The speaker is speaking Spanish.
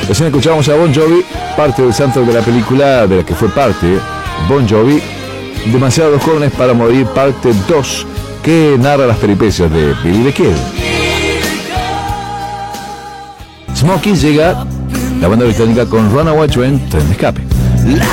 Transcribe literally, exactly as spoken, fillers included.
Recién escuchábamos a Bon Jovi, parte del soundtrack de la película de la que fue parte Bon Jovi, Demasiados jóvenes para morir, parte dos, que narra las peripecias de Billy the Kid. Smokey llega la banda británica con Runaway Train, Tren de Escape.